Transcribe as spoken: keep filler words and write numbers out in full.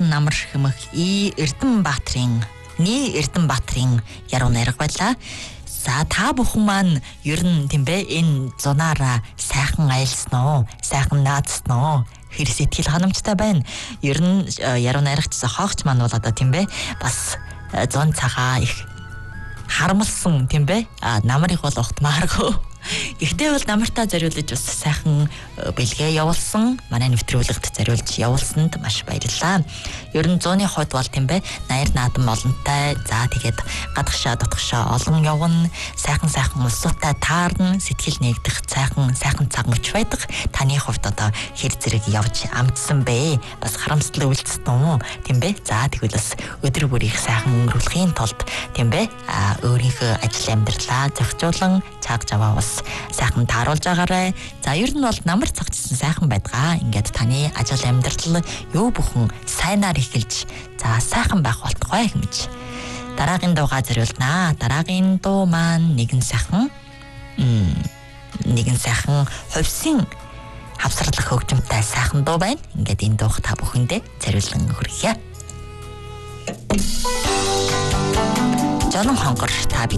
намар хэмэх И Эрдэнэбаатрын Ни Эрдэнэбаатрын яруу найраг байлаа. За та бүхэн маань ер нь тийм бэ энэ зунаараа сайхан аялсан уу? Сайхан наадсан уу? Хэр сэтгэл ханамжтай байна. Ер нь яруу найрагч зохиогч маань бол одоо тийм бэ бас зун цагаа их харамлсан тийм бэ? А намрыг бол ухтмааргүй. Ихтэй бол намартаа зориулж бас сайхан бэлгээ явуулсан. Манай нэвтрүүлэгт зориулж явуулсанд маш баярлалаа. Ер нь зууны хувьд бол тийм бэ наяр наадам олонтой. За тэгээд гадагшаа дотгошоо олон явна. Сайхан сайхан улсуутай таарна. Сэтгэл нээгдэх сайхан сайхан цаг мөч байдаг. Таны хувьд одоо хэр зэрэг явж амжсан бэ? Бас харамсал үйлдсэн үү? Тийм бэ? За тэгвэл бас өдөр бүрийг сайхан өнгөрүүлэхийн тулд тийм бэ өөрийнхөө ажил амьдралаа зохицуулан чаг жаваа бас сайхан тааруулж байгаарай. За ер нь бол намар цагчсан сайхан байдгаа. Ингээд таны ажил амьдрал юу бүхэн сайнаар эхэлж за сайхан байх болтугай хэмж дараагийн дуугаа зориулнаа. Дараагийн дуу маань нэгэн сайхан нэгэн сайхан хувьсын хавсралх хөгжимтэй сайхан дуу байна. Ингээд энэ дууг та бүхэндээ зориулан хүргье. Жолон хонгор та